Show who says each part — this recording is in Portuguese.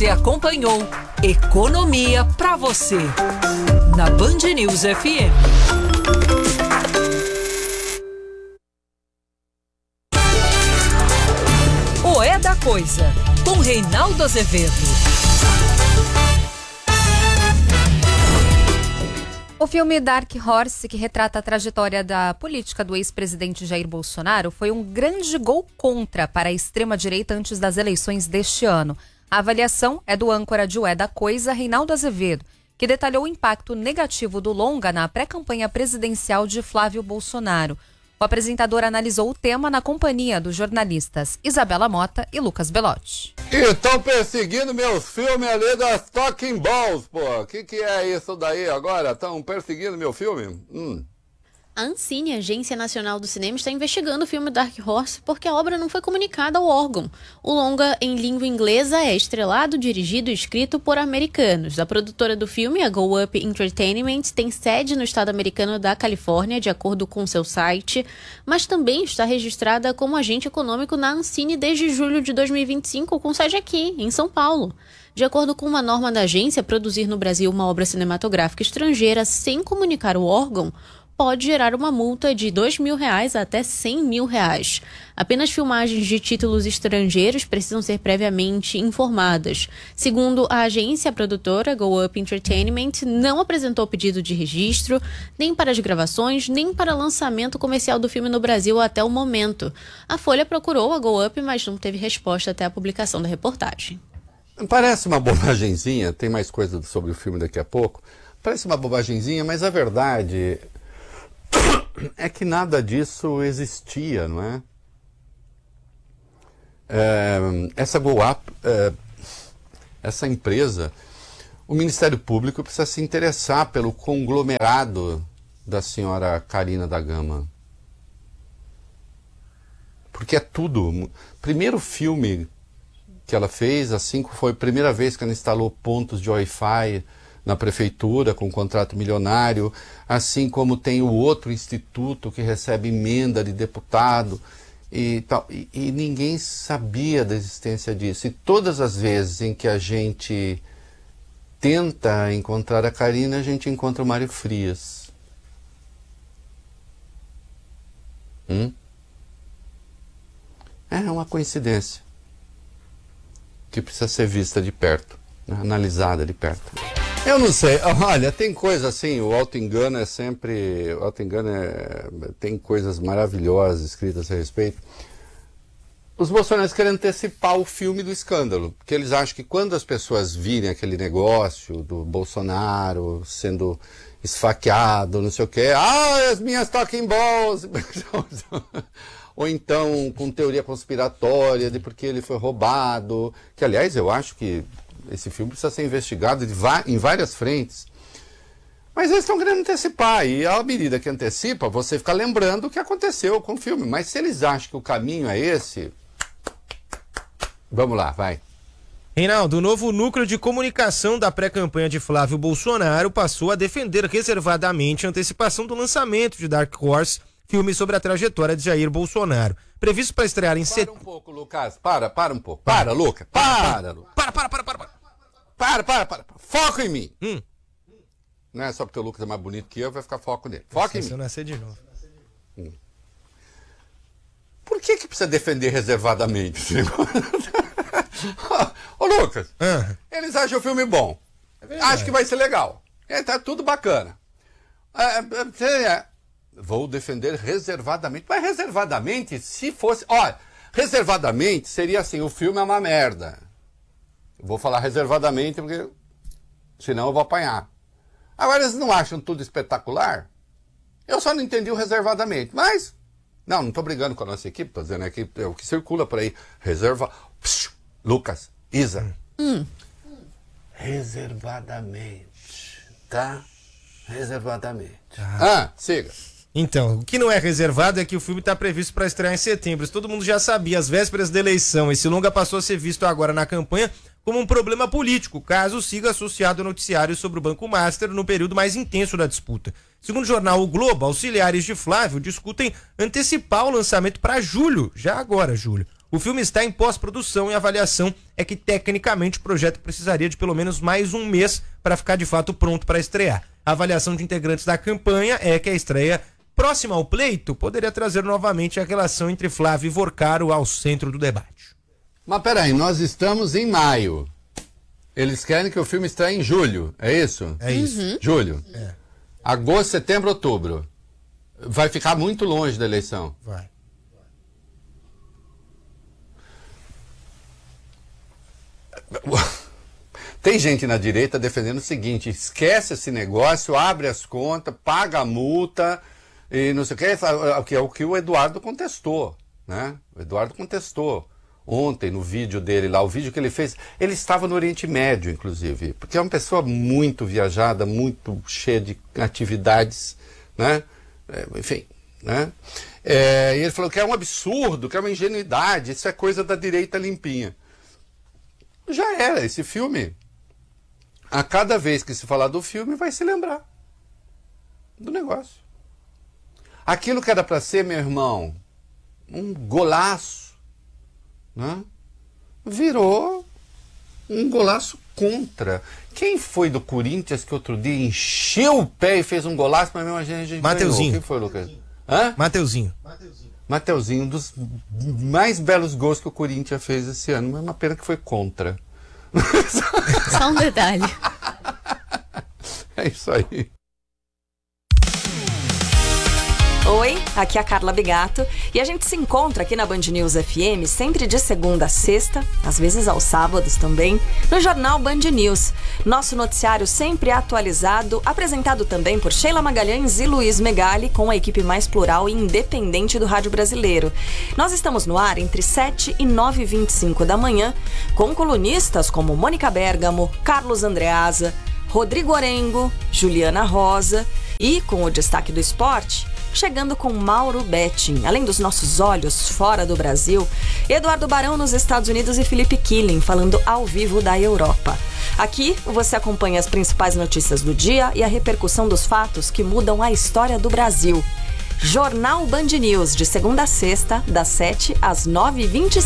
Speaker 1: Você acompanhou Economia pra você, na Band News FM. O É da Coisa, com Reinaldo Azevedo.
Speaker 2: O filme Dark Horse, que retrata a trajetória da política do ex-presidente Jair Bolsonaro, foi um grande gol contra para a extrema-direita antes das eleições deste ano. A avaliação é do âncora de O É da Coisa, Reinaldo Azevedo, que detalhou o impacto negativo do longa na pré-campanha presidencial de Flávio Bolsonaro. O apresentador analisou o tema na companhia dos jornalistas Isabela Mota e Lucas Belotti.
Speaker 3: Estão perseguindo meus filmes ali das Talking Balls, pô. Que é isso daí agora? Estão perseguindo meu filme?
Speaker 4: A Ancine, Agência Nacional do Cinema, está investigando o filme Dark Horse porque a obra não foi comunicada ao órgão. O longa, em língua inglesa, é estrelado, dirigido e escrito por americanos. A produtora do filme, a Go Up Entertainment, tem sede no estado americano da Califórnia, de acordo com seu site, mas também está registrada como agente econômico na Ancine desde julho de 2025, com sede aqui, em São Paulo. De acordo com uma norma da agência, produzir no Brasil uma obra cinematográfica estrangeira sem comunicar o órgão pode gerar uma multa de R$2.000 até R$100.000. Apenas filmagens de títulos estrangeiros precisam ser previamente informadas. Segundo a agência, a produtora Go Up Entertainment não apresentou pedido de registro, nem para as gravações, nem para lançamento comercial do filme no Brasil até o momento. A Folha procurou a Go Up, mas não teve resposta até a publicação da reportagem.
Speaker 3: Parece uma bobagenzinha, tem mais coisa sobre o filme daqui a pouco. Parece uma bobagenzinha, mas a verdade é que nada disso existia, não é? Essa Go Up, essa empresa, o Ministério Público precisa se interessar pelo conglomerado da senhora Karina da Gama. Porque é tudo. Primeiro filme que ela fez, assim, foi a primeira vez que ela instalou pontos de Wi-Fi na prefeitura, com um contrato milionário, assim como tem o outro instituto que recebe emenda de deputado e tal. E ninguém sabia da existência disso. E todas as vezes em que a gente tenta encontrar a Karina, a gente encontra o Mário Frias. É uma coincidência que precisa ser vista de perto, né? Analisada de perto. Eu não sei, olha, tem coisa assim, o auto-engano é sempre, tem coisas maravilhosas escritas a respeito. Os bolsonaristas querem antecipar o filme do escândalo, porque eles acham que quando as pessoas virem aquele negócio do Bolsonaro sendo esfaqueado, não sei o quê, as minhas talking balls, ou então com teoria conspiratória de porque ele foi roubado, que aliás eu acho que esse filme precisa ser investigado em várias frentes. Mas eles estão querendo antecipar, e à medida que antecipa, você fica lembrando o que aconteceu com o filme. Mas se eles acham que o caminho é esse, vamos lá, vai.
Speaker 5: Reinaldo, o novo núcleo de comunicação da pré-campanha de Flávio Bolsonaro passou a defender reservadamente a antecipação do lançamento de Dark Horse, filme sobre a trajetória de Jair Bolsonaro. Previsto para estrear em setembro.
Speaker 3: Para um pouco, Lucas. Para um pouco. Para, Lucas. Para. Foco em mim. Não é só porque o Lucas é mais bonito que eu, vai ficar foco nele. Foca em mim.
Speaker 5: Se eu nascer de novo.
Speaker 3: Por que precisa defender reservadamente esse negócio? Ô, Lucas, eles acham o filme bom. Acho que vai ser legal. Tá tudo bacana. Vou defender reservadamente. Mas reservadamente, se fosse... Olha, reservadamente seria assim, o filme é uma merda. Eu vou falar reservadamente porque senão eu vou apanhar. Agora, eles não acham tudo espetacular? Eu só não entendi o reservadamente. Mas, não estou brigando com a nossa equipe, estou dizendo que é o que circula por aí. Lucas, Isa. Reservadamente, tá? Reservadamente. Siga.
Speaker 5: Então, o que não é reservado é que o filme está previsto para estrear em setembro. Isso todo mundo já sabia, às vésperas da eleição. Esse longa passou a ser visto agora na campanha como um problema político, caso siga associado ao noticiário sobre o Banco Master no período mais intenso da disputa. Segundo o jornal O Globo, auxiliares de Flávio discutem antecipar o lançamento para julho, já agora, julho. O filme está em pós-produção e a avaliação é que, tecnicamente, o projeto precisaria de pelo menos mais um mês para ficar de fato pronto para estrear. A avaliação de integrantes da campanha é que a estreia próxima ao pleito poderia trazer novamente a relação entre Flávio e Vorcaro ao centro do debate.
Speaker 3: Mas peraí, nós estamos em maio. Eles querem que o filme estreie em julho, é isso?
Speaker 5: É isso.
Speaker 3: Julho. Agosto, setembro, outubro. Vai ficar muito longe da eleição.
Speaker 5: Vai.
Speaker 3: Tem gente na direita defendendo o seguinte: esquece esse negócio, abre as contas, paga a multa e não sei o que é o que o Eduardo contestou, né? O Eduardo contestou ontem no vídeo dele lá, o vídeo que ele fez. Ele estava no Oriente Médio, inclusive, porque é uma pessoa muito viajada, muito cheia de atividades, né? Enfim, né? E ele falou que é um absurdo, que é uma ingenuidade, isso é coisa da direita limpinha. Já era, esse filme, a cada vez que se falar do filme, vai se lembrar do negócio. Aquilo que era para ser, meu irmão, um golaço, né? Virou um golaço contra. Quem foi do Corinthians que outro dia encheu o pé e fez um golaço, mas mesmo a gente
Speaker 5: Mateuzinho.
Speaker 3: Quem foi, Lucas? Hã?
Speaker 5: Mateuzinho.
Speaker 3: Mateuzinho, um dos mais belos gols que o Corinthians fez esse ano, mas é uma pena que foi contra.
Speaker 4: Só um detalhe.
Speaker 3: É isso aí.
Speaker 6: Oi, aqui é a Carla Bigato e a gente se encontra aqui na Band News FM sempre de segunda a sexta, às vezes aos sábados também, no Jornal Band News. Nosso noticiário sempre atualizado, apresentado também por Sheila Magalhães e Luiz Megali, com a equipe mais plural e independente do rádio brasileiro. Nós estamos no ar entre 7 e 9h25 da manhã, com colunistas como Mônica Bergamo, Carlos Andreasa, Rodrigo Orengo, Juliana Rosa e, com o destaque do esporte, chegando com Mauro Betting, além dos nossos olhos fora do Brasil, Eduardo Barão nos Estados Unidos e Felipe Killing falando ao vivo da Europa. Aqui você acompanha as principais notícias do dia e a repercussão dos fatos que mudam a história do Brasil. Jornal Band News, de segunda a sexta, das 7 às 9h25.